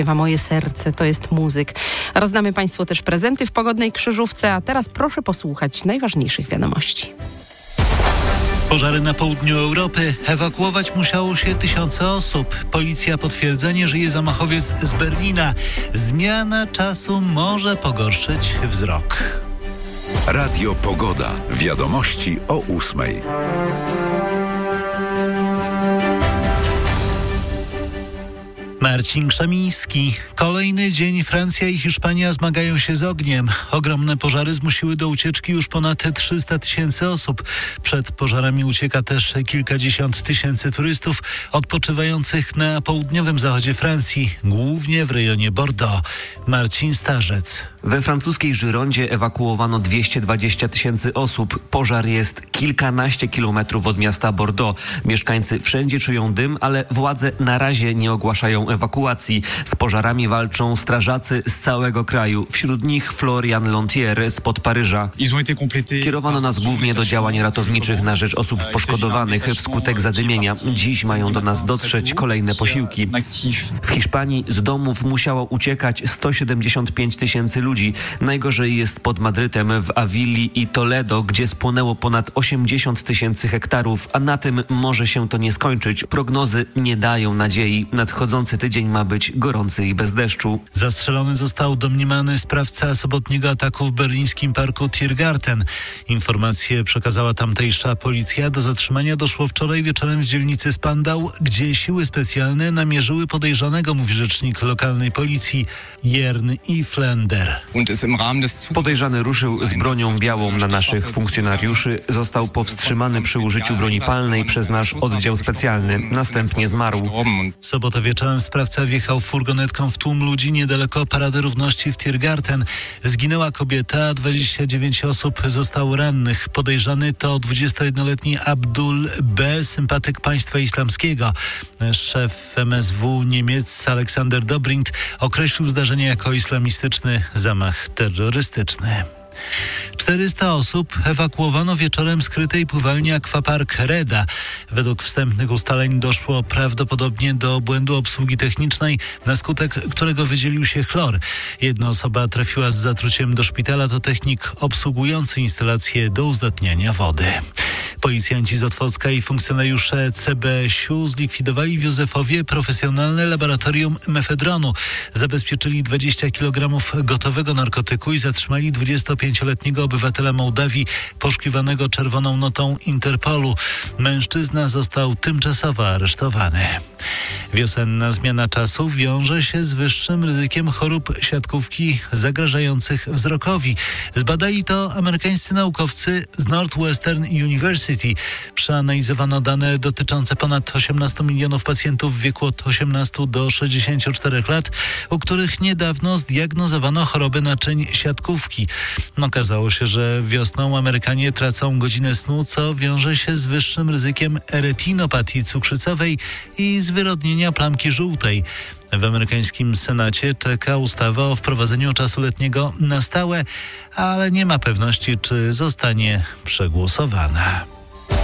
Śpiewa moje serce, to jest muzyk. Rozdamy Państwu też prezenty w pogodnej Krzyżówce, a teraz proszę posłuchać najważniejszych wiadomości. Pożary na południu Europy. Ewakuować musiało się tysiące osób. Policja potwierdza, nie żyje zamachowiec z Berlina. Zmiana czasu może pogorszyć wzrok. Radio Pogoda. Wiadomości o 8:00. Marcin Krzemiński. Kolejny dzień Francja i Hiszpania zmagają się z ogniem. Ogromne pożary zmusiły do ucieczki już ponad 300 000 osób. Przed pożarami ucieka też kilkadziesiąt tysięcy turystów odpoczywających na południowym zachodzie Francji, głównie w rejonie Bordeaux. Marcin Starzec. We francuskiej Girondzie ewakuowano 220 000 osób. Pożar jest kilkanaście kilometrów od miasta Bordeaux. Mieszkańcy wszędzie czują dym, ale władze na razie nie ogłaszają ewakuacji. Z pożarami walczą strażacy z całego kraju. Wśród nich Florian Lontier spod Paryża. Kierowano nas głównie do działań ratowniczych na rzecz osób poszkodowanych wskutek zadymienia. Dziś mają do nas dotrzeć kolejne posiłki. W Hiszpanii z domów musiało uciekać 175 000 ludzi. Najgorzej jest pod Madrytem, w Awili i Toledo, gdzie spłonęło ponad 80 000 hektarów, a na tym może się to nie skończyć. Prognozy nie dają nadziei. Nadchodzący tydzień ma być gorący i bez deszczu. Zastrzelony został domniemany sprawca sobotniego ataku w berlińskim parku Tiergarten. Informacje przekazała tamtejsza policja. Do zatrzymania doszło wczoraj wieczorem w dzielnicy Spandau, gdzie siły specjalne namierzyły podejrzanego, mówi rzecznik lokalnej policji Jern i Flender. Podejrzany ruszył z bronią białą na naszych funkcjonariuszy. Został powstrzymany przy użyciu broni palnej przez nasz oddział specjalny. Następnie zmarł. W sobotę wieczorem sprawca wjechał furgonetką w tłum ludzi niedaleko Parady Równości w Tiergarten. Zginęła kobieta, a 29 osób zostało rannych. Podejrzany to 21-letni Abdul B., sympatyk państwa islamskiego. Szef MSW Niemiec Aleksander Dobrindt określił zdarzenie jako islamistyczny zamach terrorystyczny. 400 osób ewakuowano wieczorem z krytej pływalni Aquapark Reda. Według wstępnych ustaleń doszło prawdopodobnie do błędu obsługi technicznej, na skutek którego wydzielił się chlor. Jedna osoba trafiła z zatruciem do szpitala, to technik obsługujący instalację do uzdatniania wody. Policjanci z Otwocka i funkcjonariusze CBŚiu zlikwidowali w Józefowie profesjonalne laboratorium mefedronu. Zabezpieczyli 20 kg gotowego narkotyku i zatrzymali 25-letniego obywatela Mołdawii poszukiwanego czerwoną notą Interpolu. Mężczyzna został tymczasowo aresztowany. Wiosenna zmiana czasu wiąże się z wyższym ryzykiem chorób siatkówki zagrażających wzrokowi. Zbadali to amerykańscy naukowcy z Northwestern University. Przeanalizowano dane dotyczące ponad 18 milionów pacjentów w wieku od 18 do 64 lat, u których niedawno zdiagnozowano chorobę naczyń siatkówki. Okazało się, że wiosną Amerykanie tracą godzinę snu, co wiąże się z wyższym ryzykiem retinopatii cukrzycowej i zwyrodnienia plamki żółtej. W amerykańskim Senacie czeka ustawa o wprowadzeniu czasu letniego na stałe, ale nie ma pewności, czy zostanie przegłosowana.